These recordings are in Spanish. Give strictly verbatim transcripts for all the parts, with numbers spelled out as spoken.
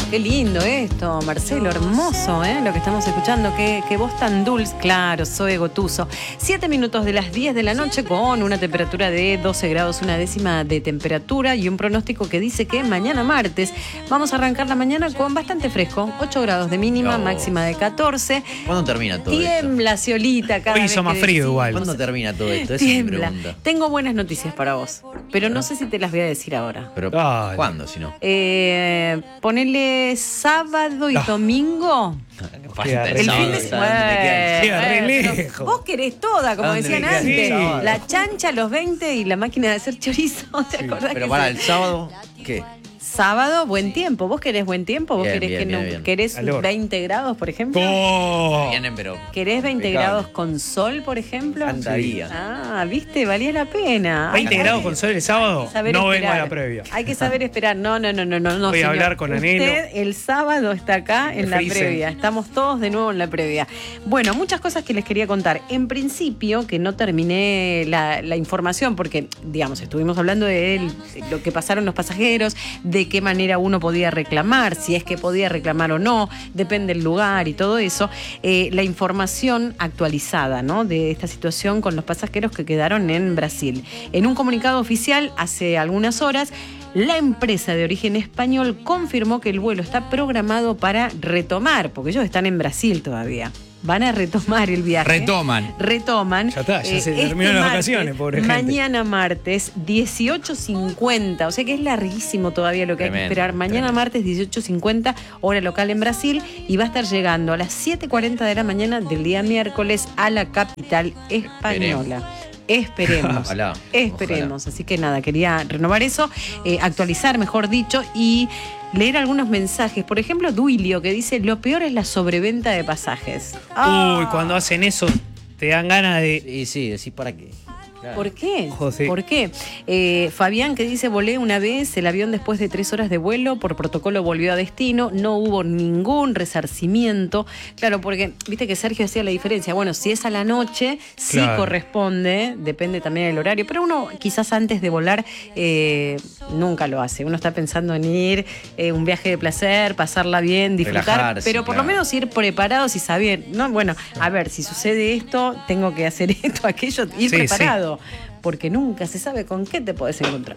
Qué lindo esto, Marcelo, hermoso, ¿eh? Lo que estamos escuchando, qué, qué voz tan dulce, claro, Zoe Gotuso. Siete minutos de las diez de la noche con una temperatura de doce grados, una décima de temperatura y un pronóstico que dice que mañana martes vamos a arrancar la mañana con bastante fresco, ocho grados de mínima, No. máxima de catorce. ¿Cuándo termina todo Tiembla, esto? Ciolita, cada Hoy vez hizo que más frío decimos. igual. ¿Cuándo termina todo esto? Esa es mi Tiembla. pregunta. Tengo buenas noticias para vos, pero no sé si te las voy a decir ahora. Pero Dale. ¿cuándo si no? Eh, ponele sábado y Ah. domingo. Falta El El sábado, fin de ¿sabes dónde queda? semana. Queda re Bueno, lejos. vos querés toda, como ¿A dónde decían queda el antes. sábado? La chancha, los veinte y la máquina de hacer chorizo. ¿Te acordás Pero que para sí? el sábado, ¿qué? Sábado, buen tiempo. ¿Vos querés buen tiempo? ¿Vos Bien, querés bien, que bien, no bien. querés Calor. veinte grados, por ejemplo? Oh. Vienen, pero. ¿Querés veinte impecable. grados con sol, por ejemplo? Encantaría. Ah, viste, valía la pena. veinte Hay- grados hay con que sol el sábado, saber no vengo esperar. a la previa. Hay que saber esperar. No, no, no, no, no. no Voy a señor. hablar con Anelo. Usted el sábado está acá en Me la frisen. previa. Estamos todos de nuevo en la previa. Bueno, muchas cosas que les quería contar. En principio, que no terminé la, la información, porque, digamos, estuvimos hablando de él, lo que pasaron los pasajeros, de qué manera uno podía reclamar, si es que podía reclamar o no, depende del lugar y todo eso. Eh, la información actualizada, ¿no?, de esta situación con los pasajeros que quedaron en Brasil. En un comunicado oficial hace algunas horas, la empresa de origen español confirmó que el vuelo está programado para retomar, porque ellos están en Brasil todavía. Van a retomar el viaje. Retoman. Retoman. Ya está, ya Eh, se este terminaron las martes, vacaciones, pobre gente. Mañana martes, dieciocho cincuenta. O sea que es larguísimo todavía lo que hay que Tremendo, esperar. Mañana tremendo. martes, dieciocho cincuenta, hora local en Brasil. Y va a estar llegando a las siete cuarenta de la mañana del día miércoles a la capital española. Esperemos. Ojalá, Esperemos. Así que nada, quería renovar eso, eh, actualizar, mejor dicho, y leer algunos mensajes. Por ejemplo, Duilio, que dice: lo peor es la sobreventa de pasajes. Uy, cuando hacen eso, te dan ganas de. Y sí, decís para qué. Claro. ¿Por qué? José. ¿Por qué? Eh, Fabián, que dice: volé una vez el avión después de tres horas de vuelo, por protocolo volvió a destino, no hubo ningún resarcimiento. Claro, porque viste que Sergio hacía la diferencia. Bueno, si es a la noche, sí Claro. corresponde, depende también del horario, pero uno quizás antes de volar eh, nunca lo hace. Uno está pensando en ir, eh, un viaje de placer, pasarla bien, disfrutar, Relajarse, pero por claro. lo menos ir preparados y saber, ¿no? Bueno, a ver, si sucede esto, tengo que hacer esto, aquello, ir Sí, preparado. Porque nunca se sabe con qué te podés encontrar.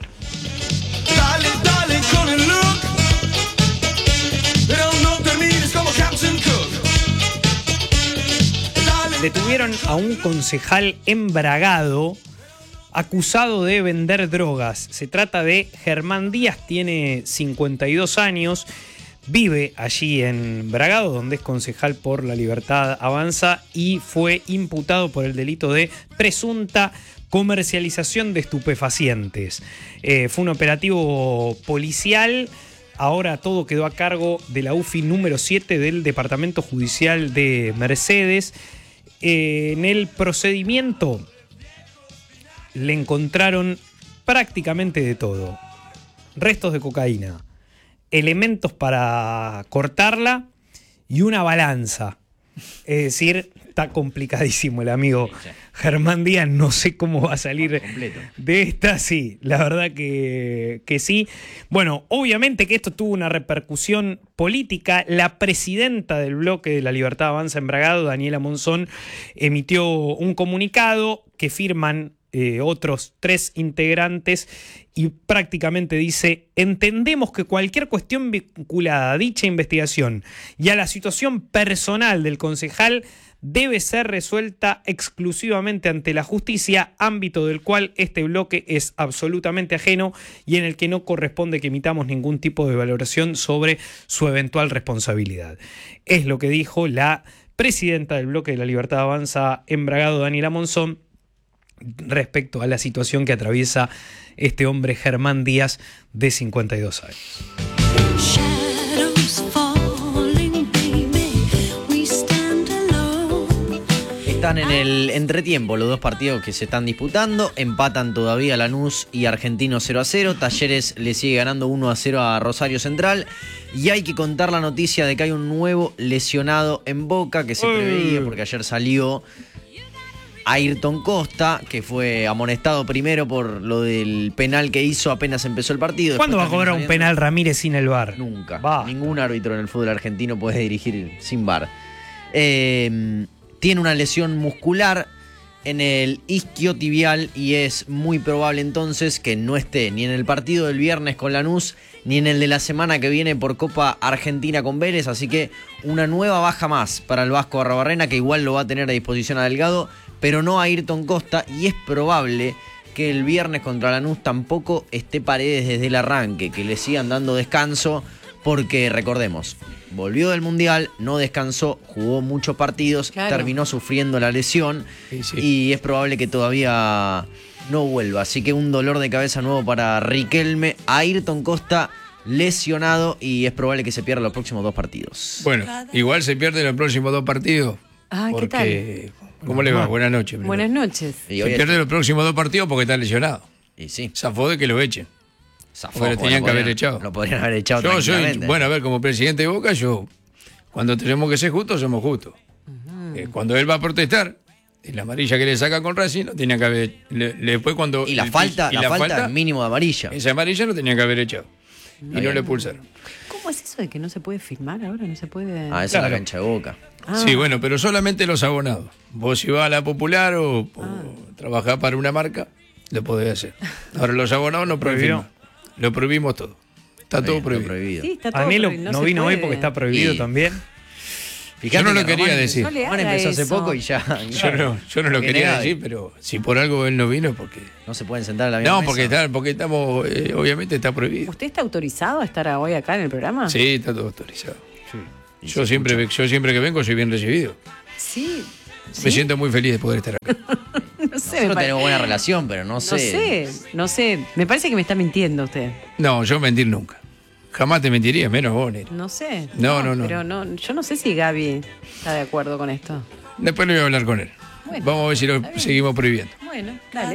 Dale, dale con el look, pero no termines como Captain Cook. Dale, Detuvieron a un concejal embragado acusado de vender drogas. Se trata de Germán Díaz, tiene cincuenta y dos años, vive allí en Bragado, donde es concejal por La Libertad Avanza, y fue imputado por el delito de presunta comercialización de estupefacientes. Eh, fue un operativo policial. Ahora todo quedó a cargo de la U F I número siete del Departamento Judicial de Mercedes. Eh, en el procedimiento le encontraron prácticamente de todo. Restos de cocaína, elementos para cortarla y una balanza. Es decir, está complicadísimo el amigo Germán Díaz. No sé cómo va a salir Completo. de esta, sí, la verdad que, que sí. Bueno, obviamente que esto tuvo una repercusión política. La presidenta del bloque de La Libertad Avanza en Bragado, Daniela Monzón, emitió un comunicado que firman eh, otros tres integrantes y prácticamente dice: entendemos que cualquier cuestión vinculada a dicha investigación y a la situación personal del concejal debe ser resuelta exclusivamente ante la justicia, ámbito del cual este bloque es absolutamente ajeno y en el que no corresponde que emitamos ningún tipo de valoración sobre su eventual responsabilidad. Es lo que dijo la presidenta del bloque de La Libertad Avanza en Bragado, Daniela Monzón, respecto a la situación que atraviesa este hombre Germán Díaz, de cincuenta y dos años. Están en el entretiempo los dos partidos que se están disputando. Empatan todavía Lanús y Argentino cero a cero. Talleres le sigue ganando uno a cero a Rosario Central. Y hay que contar la noticia de que hay un nuevo lesionado en Boca que se preveía porque ayer salió Ayrton Costa, que fue amonestado primero por lo del penal que hizo apenas empezó el partido. ¿Cuándo va a Después cobrar terminó un penal saliendo. Ramírez sin el V A R? Nunca. Va. Ningún árbitro en el fútbol argentino puede dirigir sin V A R. Eh, tiene una lesión muscular en el isquiotibial y es muy probable entonces que no esté ni en el partido del viernes con Lanús ni en el de la semana que viene por Copa Argentina con Vélez, así que una nueva baja más para el Vasco Arrobarrena, que igual lo va a tener a disposición a Delgado, pero no a Ayrton Costa, y es probable que el viernes contra Lanús tampoco esté Paredes desde el arranque, que le sigan dando descanso, porque recordemos, volvió del Mundial, no descansó, jugó muchos partidos, Claro. terminó sufriendo la lesión Sí, sí. y es probable que todavía no vuelva. Así que un dolor de cabeza nuevo para Riquelme. Ayrton Costa lesionado y es probable que se pierda los próximos dos partidos. Bueno, igual se pierden los próximos dos partidos. Ah, ¿qué porque, ¿cómo le va? Buenas noches. primero. Buenas noches. Y Se hoy pierde los próximos dos partidos porque está lesionado. y sí, Zafó de que lo echen. zafó, Porque lo tenían que haber podrían- echado. Lo podrían haber echado Yo soy, tranquilamente. bueno, a ver, como presidente de Boca, yo, cuando tenemos que ser justos, somos justos. Eh, cuando él va a protestar, y la amarilla que le saca con Racing, no tenía que haber. Le, le- después cuando. Y la el- falta, y la, falta, mínimo de amarilla. Esa amarilla no tenía que haber echado. Y no le expulsaron. ¿Cómo es eso de que no se puede filmar ahora? No se puede. Ah, esa es la Claro. cancha de Boca. Ah. Sí, bueno, pero solamente los abonados. Vos si vas a la popular o, o trabajás para una marca, lo podés hacer. Ahora los abonados no Prohibido. prohibimos. Lo prohibimos todo. Está todo Bien, prohibido. prohibido. Sí, está todo Danilo prohibido, no se vino hoy puede. porque está prohibido Y- también. Fíjate Yo no que lo quería Román- decir. No le Román haga empezó hace eso. poco y ya. Yo no, yo no lo Que quería nega- decir, pero si por algo él no vino es porque... No se pueden sentar a la misma No, mesa. porque, está, porque estamos, eh, obviamente está prohibido. ¿Usted está autorizado a estar hoy acá en el programa? Sí, está todo autorizado. Y Yo se siempre, escucha. yo siempre que vengo soy bien recibido. Sí. Me ¿Sí? siento muy feliz de poder estar acá. No sé, me Nosotros pare- tenemos buena relación, pero no no sé. sé, no sé. Me parece que me está mintiendo usted. No, yo mentir nunca. Jamás te mentiría, menos vos, Neri. No sé. No, no, no. Pero no, yo no sé si Gaby está de acuerdo con esto. Después le voy a hablar con él. Bueno, Vamos a ver si lo está bien. seguimos prohibiendo. Bueno, dale.